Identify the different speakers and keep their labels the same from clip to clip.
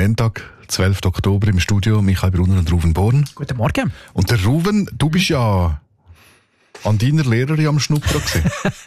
Speaker 1: Montag, 12. Oktober im Studio, Michael Brunner und Ruven Born.
Speaker 2: Guten Morgen.
Speaker 1: Und der Ruven, du bist ja an deiner Lehrerin am Schnuppern gewesen.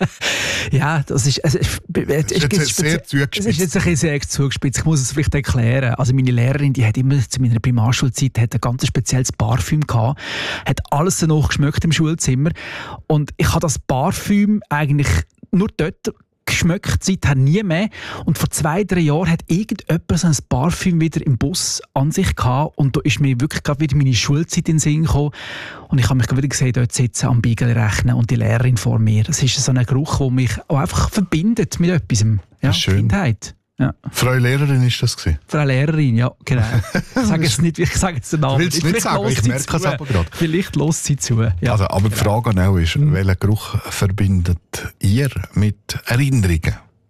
Speaker 2: Ja, das ist
Speaker 1: sehr zugespitzt.
Speaker 2: Es ist jetzt ein bisschen sehr zugespitzt. Ich muss es vielleicht erklären. Also meine Lehrerin, die hat immer zu meiner Primarschulzeit ein ganz spezielles Parfüm gehabt, hat alles danach geschmeckt im Schulzimmer. Und ich habe das Parfüm eigentlich nur dort geschmeckt, seither nie mehr. Und vor 2-3 Jahren hat irgendjemand so ein Parfüm wieder im Bus an sich gehabt. Und da ist mir wirklich gerade wieder meine Schulzeit in den Sinn gekommen. Und ich habe mich wieder gesehen, dort sitzen am Beagle rechnen und die Lehrerin vor mir. Das ist so ein Geruch, der mich auch einfach verbindet mit etwas. Ja,
Speaker 1: schön.
Speaker 2: Kindheit. Ja.
Speaker 1: Frau Lehrerin ist das gewesen?
Speaker 2: Frau Lehrerin, ja, genau. Ich sage jetzt nicht, ich sage jetzt den Namen.
Speaker 1: Willst du nicht sagen? Ich merke es aber gerade.
Speaker 2: Vielleicht lässt sie zu. Ja.
Speaker 1: Also, aber die Frage an auch ist, welchen Geruch verbindet ihr mit Erinnerungen?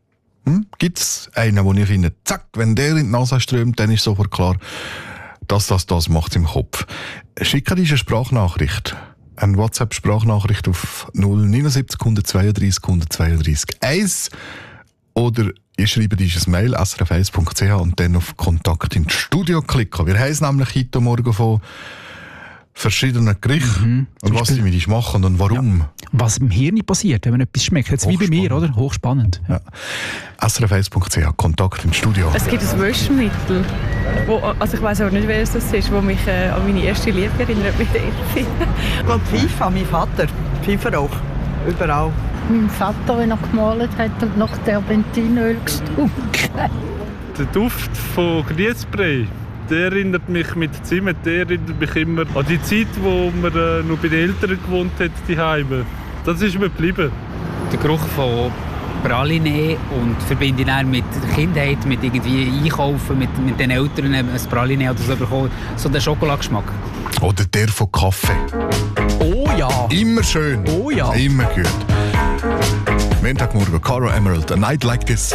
Speaker 1: Gibt es einen, wo ihr findet, zack, wenn der in die Nase strömt, dann ist sofort klar, das macht es im Kopf. Schickt uns eine Sprachnachricht. Eine WhatsApp-Sprachnachricht auf 079 132 132 1 oder ihr schreibt uns ein Mail srf1.ch und dann auf Kontakt ins Studio klicken. Wir haben es nämlich heute Morgen von verschiedenen Gerichten und was sie mit uns machen und warum.
Speaker 2: Ja. Was im Hirn passiert, wenn man etwas schmeckt. Jetzt wie bei mir, oder? Hochspannend.
Speaker 1: Ja. srf1.ch, Kontakt ins Studio.
Speaker 3: Es gibt ein Waschmittel, also ich weiss auch nicht, welches das ist, das mich an meine erste Liebe erinnert mit der Elfi.
Speaker 4: Und Pfeife, mein Vater. Pfeiferauch. Überall.
Speaker 5: Mein Vater, wenn er gemalt hat und nach Terpentinöl gestunken.
Speaker 6: Der Duft von Grießbrei, der erinnert mich mit Zimt, der erinnert mich immer an die Zeit, wo man noch bei den Eltern gewohnt hat, die Heime. Das ist mir geblieben.
Speaker 7: Der Geruch von Praline und verbinde ich dann mit der Kindheit, mit irgendwie Einkaufen, mit den Eltern ein Praline oder so bekommen. So der Schokoladengeschmack.
Speaker 1: Oder der von Kaffee.
Speaker 2: Oh ja.
Speaker 1: Immer schön.
Speaker 2: Oh ja.
Speaker 1: Immer gut. Montagmorgen, Caro Emerald, A Night Like This.